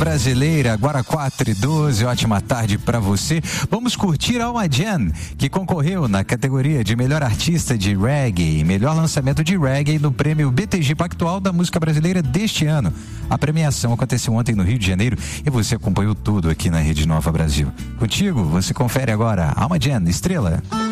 brasileira, agora 4h12, ótima tarde pra você. Vamos curtir Alma Jan, que concorreu na categoria de melhor artista de reggae e melhor lançamento de reggae no prêmio BTG Pactual da música brasileira deste ano. A premiação aconteceu ontem no Rio de Janeiro e você acompanhou tudo aqui na Rede Nova Brasil. Contigo, você confere agora Alma Jan, Estrela.